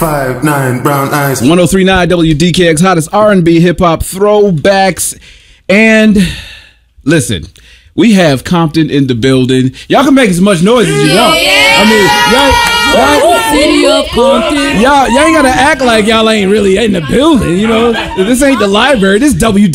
5'9" brown eyes. 103.9 WDKX, hottest R&B, hip hop throwbacks. And listen, we have Compton in the building. Y'all can make as much noise as you want. I mean, City of Compton. y'all ain't gotta act like y'all ain't really in the building. You know, this ain't the library. This WD.